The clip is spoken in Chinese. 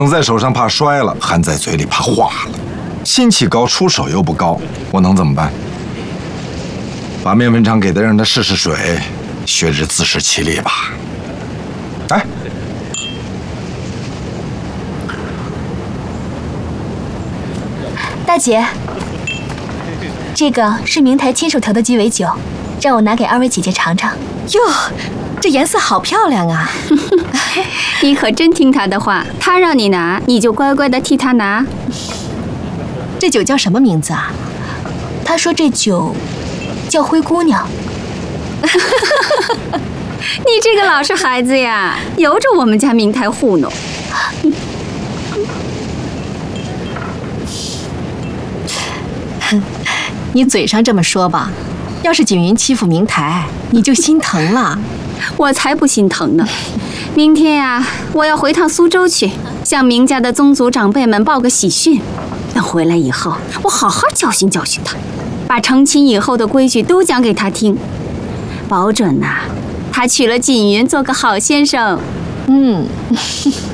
捧在手上怕摔了，含在嘴里怕化了。心气高，出手又不高，我能怎么办？把面粉厂给他，让他试试水，学着自食其力吧。哎， 大姐，这个是明台亲手调的鸡尾酒，让我拿给二位姐姐尝尝。 哟，这颜色好漂亮啊！ 你可真听他的话，他让你拿，你就乖乖的替他拿。 这酒叫什么名字啊？ 他说这酒叫灰姑娘。 你这个老实孩子呀，由着我们家明台糊弄。 你嘴上这么说吧，要是锦云欺负明台，你就心疼了。 我才不心疼呢！明天呀，我要回趟苏州去，向明家的宗族长辈们报个喜讯。等回来以后，我好好教训教训他，把成亲以后的规矩都讲给他听，保准呐，他娶了锦云做个好先生。